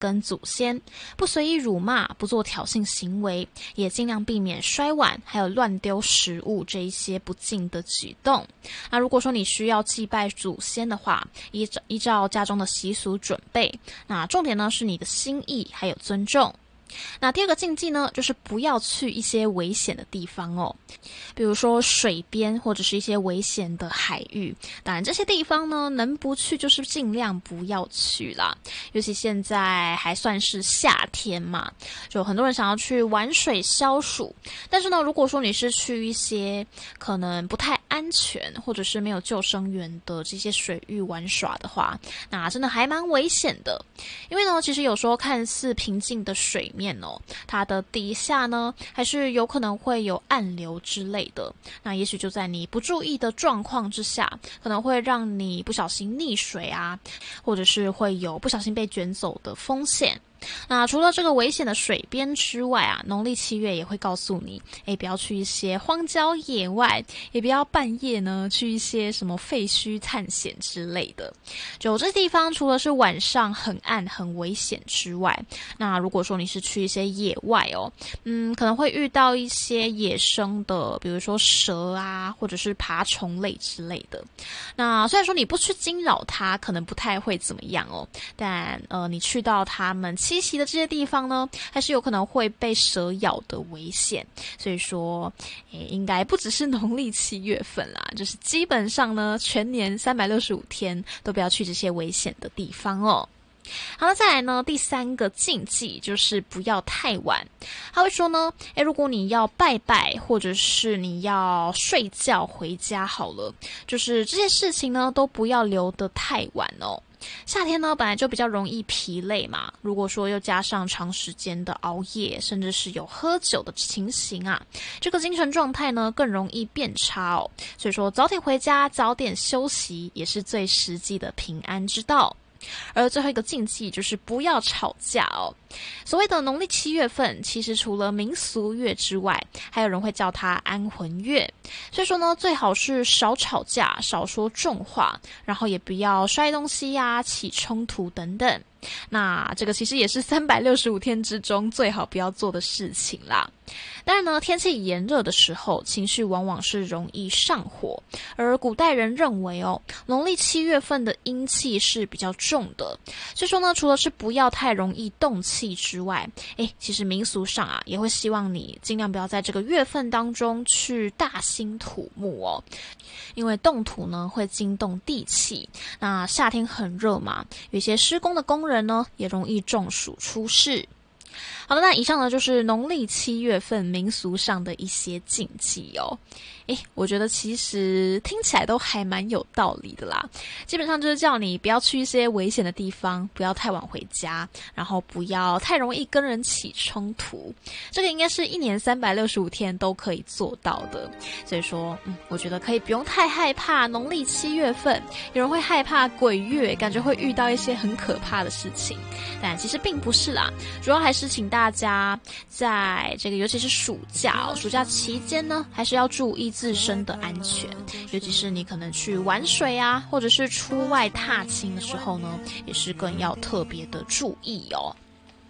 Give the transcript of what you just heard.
跟祖先，不随意辱骂，不做挑衅行为，也尽量避免摔碗还有乱丢食物这一些不敬的举动。那如果说你需要祭拜祖先的话，依照家中的习俗准备，那重点呢是你的心意还有尊重。那第二个禁忌呢，就是不要去一些危险的地方哦，比如说水边或者是一些危险的海域。当然这些地方呢，能不去就是尽量不要去啦。尤其现在还算是夏天嘛，就很多人想要去玩水消暑。但是呢，如果说你是去一些可能不太安全或者是没有救生员的这些水域玩耍的话，那真的还蛮危险的。因为呢，其实有时候看似平静的水面它的底下呢，还是有可能会有暗流之类的。那也许就在你不注意的状况之下，可能会让你不小心溺水啊，或者是会有不小心被卷走的风险。那除了这个危险的水边之外啊，农历7月也会告诉你，不要去一些荒郊野外，也不要半夜呢去一些什么废墟探险之类的。就这地方除了是晚上很暗很危险之外，那如果说你是去一些野外哦，可能会遇到一些野生的，比如说蛇啊，或者是爬虫类之类的。那虽然说你不去惊扰它，可能不太会怎么样哦，但你去到它们栖息的这些地方呢，还是有可能会被蛇咬的危险。所以说，应该不只是农历7月份啦，就是基本上呢，全年365天都不要去这些危险的地方哦。好了，再来呢，第3个禁忌就是不要太晚。他会说呢，如果你要拜拜，或者是你要睡觉回家好了，就是这些事情呢，都不要留得太晚哦。夏天呢，本来就比较容易疲累嘛，如果说又加上长时间的熬夜，甚至是有喝酒的情形啊，这个精神状态呢更容易变差哦。所以说早点回家，早点休息，也是最实际的平安之道。而最后一个禁忌就是不要吵架哦。所谓的农历7月份，其实除了民俗月之外，还有人会叫它安魂月。所以说呢，最好是少吵架，少说重话，然后也不要摔东西啊，起冲突等等。那这个其实也是365天之中最好不要做的事情啦。当然呢，天气炎热的时候，情绪往往是容易上火，而古代人认为农历7月份的阴气是比较重的，所以说呢，除了是不要太容易动气之外，其实民俗上啊，也会希望你尽量不要在这个月份当中去大兴土木哦，因为动土呢会惊动地气，那夏天很热嘛，有些施工的工人呢也容易中暑出事。好的，那以上呢就是农历7月份民俗上的一些禁忌哦。我觉得其实听起来都还蛮有道理的啦。基本上就是叫你不要去一些危险的地方，不要太晚回家，然后不要太容易跟人起冲突。这个应该是1年365天都可以做到的。所以说，我觉得可以不用太害怕农历7月份。有人会害怕鬼月，感觉会遇到一些很可怕的事情，但其实并不是啦。主要还是请大家在这个尤其是暑假期间呢，还是要注意自身的安全，尤其是你可能去玩水啊，或者是出外踏青的时候呢，也是更要特别的注意哦。